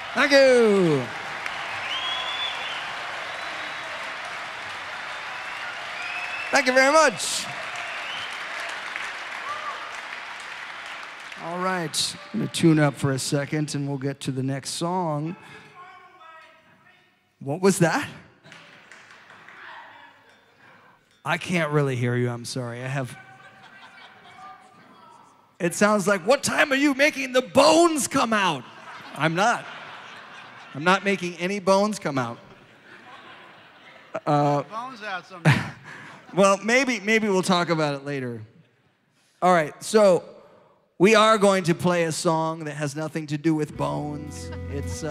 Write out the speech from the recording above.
Thank you. Thank you very much. All right, I'm gonna tune up for a second and we'll get to the next song. What was that? I can't really hear you, I'm sorry. It sounds like, what time are you making the bones come out? I'm not. I'm not making any bones come out. Bones out sometime. Well, maybe we'll talk about it later. All right, so we are going to play a song that has nothing to do with bones. It's